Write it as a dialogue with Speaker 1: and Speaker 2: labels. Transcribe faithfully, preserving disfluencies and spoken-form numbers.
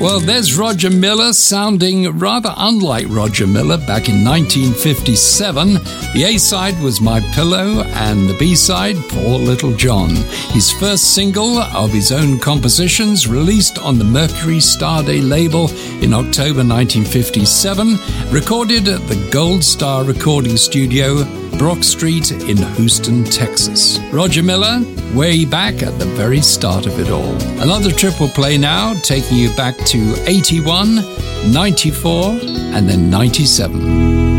Speaker 1: Well, there's Roger Miller, sounding rather unlike Roger Miller back in nineteen fifty-seven. The A-side was My Pillow and the B-side, Poor Little John. His first single of his own compositions, released on the Mercury Starday label in October nineteen fifty-seven, recorded at the Gold Star Recording Studio, Brock Street in Houston, Texas. Roger Miller, way back at the very start of it all. Another triple play now, taking you back to eighty-one, ninety-four, and then ninety-seven.